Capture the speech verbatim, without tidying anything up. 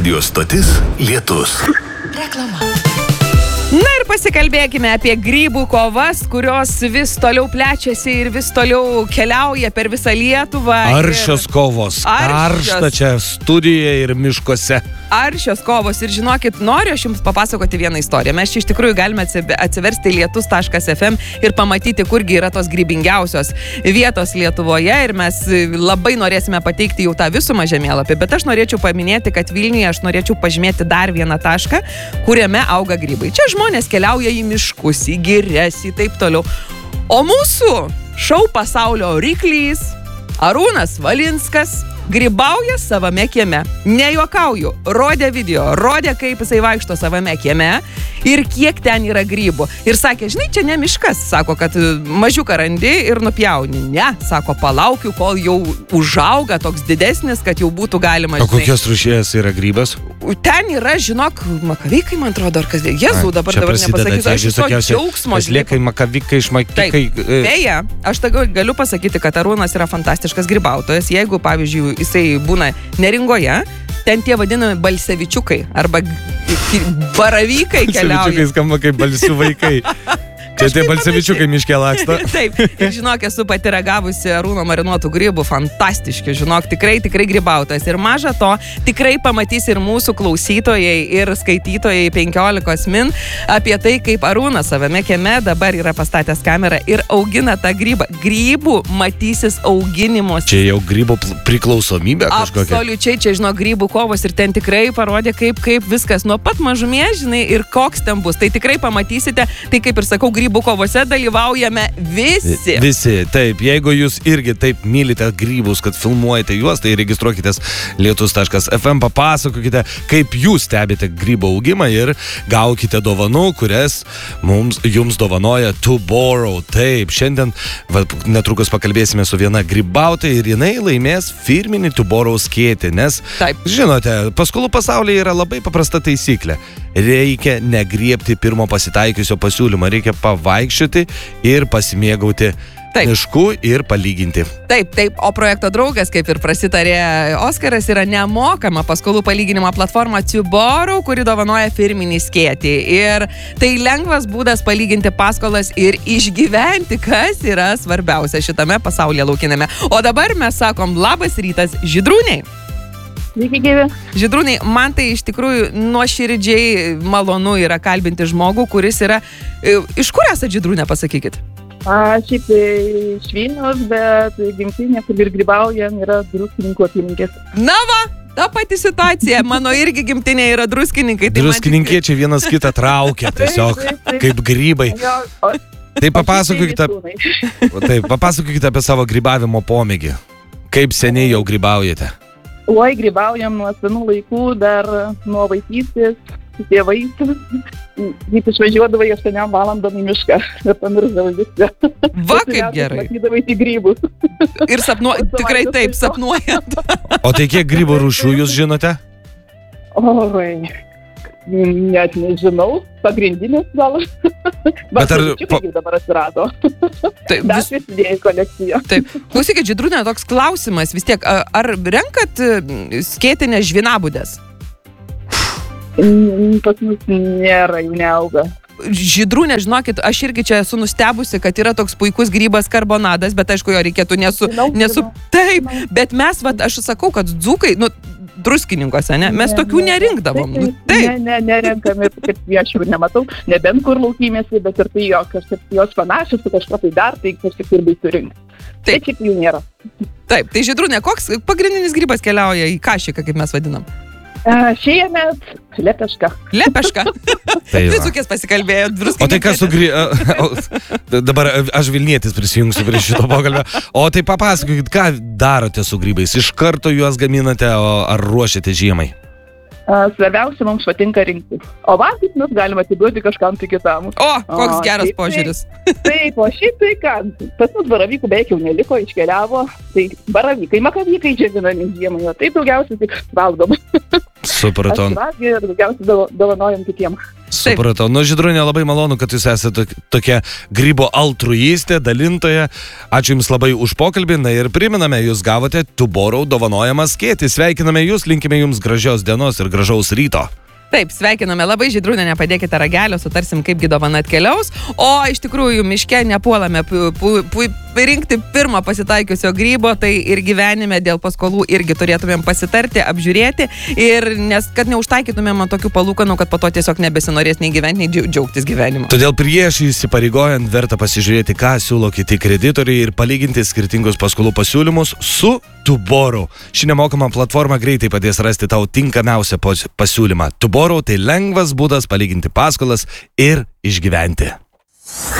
Radijo stotis Lietus. Reklama. Na ir pasikalbėkime apie grybų kovas, kurios vis toliau plečiasi ir vis toliau keliauja per visą Lietuvą. Aršios kovos. Karšta čia studijoje ir miškuose. Aršios kovos. Ir žinokit, noriu aš jums papasakoti vieną istoriją. Mes čia iš tikrųjų galime atsiversti lietus taškas ef em ir pamatyti, kurgi yra tos grybingiausios vietos Lietuvoje. Ir mes labai norėsime pateikti jau tą visumą žemėlapį. Bet aš norėčiau paminėti, kad Vilniuje aš norėčiau pažymėti dar vieną tašką, kuriame auga grybai. Čia žmonės keliauja į miškus, į girias, į taip toliau. O mūsų šou pasaulio ryklys Arūnas Valinskas grybauja savame kieme. Nejuokauju. Rodė video, rodė, kaip jisai vaikšto savame kieme ir kiek ten yra grybų. Ir sakė, žinai, čia ne miškas. Sako, kad mažiuką randi ir nupjauni. Ne, sako, palaukiu, kol jau užauga toks didesnis, kad jau būtų galima. O kokios rūšies yra grybas? Ten yra, žinok, makavykai, man atrodo, ar kas dėl. Jėzų, dabar dabar nepasakysiu. Aš iš to džiaugsmo. Liekai, makavykai, šmakikai. Beje, aš tai galiu pasakyti, kad Arūnas yra fantastiškas grybautojas. Jeigu, pavyzdžiui, jisai būna Neringoje, ten tie vadinami balsevičiukai arba baravykai keliauja. Balsevičiukai skamba kaip balsių vaikai. Čia tie balsevičiukai miške laksto. Taip, ir žinok, esu pati ragavusi Arūno marinuotų grybų, fantastiški, žinok, tikrai, tikrai grybautojas. Ir maža to, tikrai pamatys ir mūsų klausytojai ir skaitytojai penkiolikos min apie tai, kaip Arūnas savame kieme dabar yra pastatęs kamerą ir augina tą grybą. Grybų matysis auginimos. Čia jau grybų priklausomybė kažkokia. Absoliučiai, čia, žinok, grybų kovos ir ten tikrai parodė, kaip, kaip viskas nuo pat mažumės, žinai, ir koks ten bus. Tai tikrai pamatysite, tai kaip ir sakau, grybų kovose dalyvaujame visi. Visi, taip. Jeigu jūs irgi taip mylite grybus, kad filmuojate juos, tai registruokitės lietus taškas ef em, papasakokite, kaip jūs stebite grybų augimą ir gaukite dovanų, kurias mums, jums dovanoja To Borrow. Taip, šiandien va, netrukus pakalbėsime su viena grybautoja ir jinai laimės firminį To Borrow skėtį, nes, taip, žinote, paskolų pasaulyje yra labai paprasta taisyklė. Reikia negriebti pirmo pasitaikiusio pasiūlymą, reikia pavaikščioti ir pasimėgauti taip. Mišku ir palyginti. Taip, taip, o projekto draugas, kaip ir prasitarė Oskaras, yra nemokama paskolų palyginimo platforma To Borrow, kuri dovanoja firminį skėtį. Ir tai lengvas būdas palyginti paskolas ir išgyventi, kas yra svarbiausia šitame pasaulyje laukiname. O dabar mes sakom labas rytas Žydrūnei. Sveiki, gyvi. Žydrūnai, man tai iš tikrųjų nuoširdžiai malonu yra kalbinti žmogų, kuris yra... Iš kur esate, Žydrūne, pasakykit? A, šiaip iš Vilniaus, bet gimtinė, kur ir grybaujam, yra Druskininkų apylinkės. Na va, ta pati situacija. Mano irgi gimtinė yra druskininkai. Tai Druskininkiečiai vienas kitą traukia tiesiog, taip, taip, taip. Kaip grybai. Jo, o, tai papasakokite, taip, papasakokite apie savo grybavimo pomėgį. Kaip seniai jau grybaujate? Oi, grybaujam nuo senų laikų, dar nuo vaikystės, tėvais. Kaip išvažiuodavai aštuoniom valandom į mišką ir pamirsdavai viską. Va, kaip gerai. Matydavai į grybus. Ir sapnuo... tikrai taip, sapnuojant. O tai kiek grybų rūšių jūs žinote? Oi, net nežinau. Pagrindinės gal. Bet ar... Pa... dabar atsirado. Taip, dar vis... prisidėjo kolekcija. Taip. Klausykit, Žydrūne, toks klausimas vis tiek. Ar renkat skėtinės žvynabudės? Pas mus nėra, jų neauga. Žydrūne, žinokit, aš irgi čia esu nustebusi, kad yra toks puikus grybas karbonadas, bet aišku, jo reikėtų nesu... Žinau, nesu žinau. Taip, bet mes, va, aš sakau, kad dzūkai, nu, druskininkuose, ne? Mes ne, tokių ne, nerinkdavom. Taip, taip. Ne, ne, nerenkame, kad aš jau nematau, nebent kur laukymėsi, bet ir tai jo, kažkaip jos panašios, kažką tai dar, tai kažkaip ir baisu rinkti. Taip, šiaip jų nėra. Taip, tai Žydrūne, koks pagrindinis grybas keliauja į kašiką, kaip mes vadinam? Uh, šiemet lepeška. Lepeška? Tai Vizukės pasikalbėjo. O tai kas sugry... Dabar aš Vilnietis prisijungsiu prie šito pokalbio. O tai papasakokit, ką darote su grybais? Iš karto juos gaminate, ar ruošiate žiemai? Uh, svarbiausia, mums patinka rinkti. O valgyti mes galime atiduoti kažkam tai kitam. O, koks o, geras taip, požiūris. Taip, taip, o šiaip tai ką, pas mus baravykų beveik jau neliko, iškeliavo. Tai baravykai, makavykai džiovinami žiemai, o tai daugiausiai tik valgom. Supratau. Atsivalgė ir daugiausiai davo- dovanojam kitiems. Supratau. Nu, Žydrūnė, labai malonu, kad jūs esate tok- tokia grybo altruistė, dalintoja. Ačiū Jums labai už pokalbį. Na ir priminame, jūs gavote Tuborau dovanojamą skėtį. Sveikiname Jūs, linkime Jums gražios dienos ir gražaus ryto. Taip, sveikiname labai, Žydrūnė, nepadėkite ragelio, sutarsim, kaipgi dovana atkeliaus. O iš tikrųjų, miške nepuolame pu, pu, pu, rinkti pirmą pasitaikiusio grybo, tai ir gyvenime dėl paskolų irgi turėtumėm pasitarti, apžiūrėti. Ir nes, kad neužtaikytumėm ant tokių palūkanų, kad po to tiesiog nebesinorės nei gyventi, nei džiau- džiaugtis gyvenimu. Todėl prieš įsipareigojant verta pasižiūrėti, ką siūlo kiti kreditoriai ir palyginti skirtingus paskolų pasiūlymus su Tuborau. Ši nemokama platforma greitai padės rasti tau tinkamiausią pos- pasiūlymą. Tuborau tai lengvas būdas palyginti paskolas ir išgyventi.